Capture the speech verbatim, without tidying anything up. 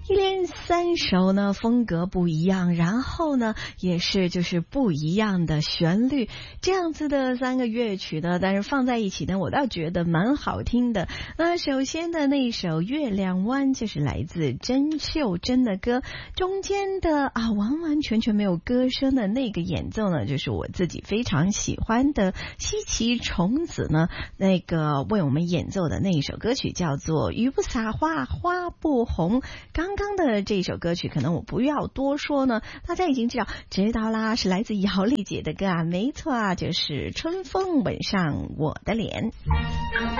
一连三首呢，风格不一样，然后呢也是就是不一样的旋律，这样子的三个乐曲呢，但是放在一起呢，我倒觉得蛮好听的。那首先的那一首《月亮湾》就是来自甄秀珍的歌，中间的啊完完全全没有歌声的那个演奏呢，就是我自己非常喜欢的西崎崇子呢，那个为我们演奏的那一首歌曲叫做《雨不撒花花不红》。刚刚的这首歌曲可能我不要多说呢，大家已经知道知道啦，是来自姚丽姐的歌啊，没错啊，就是春风吻上我的脸。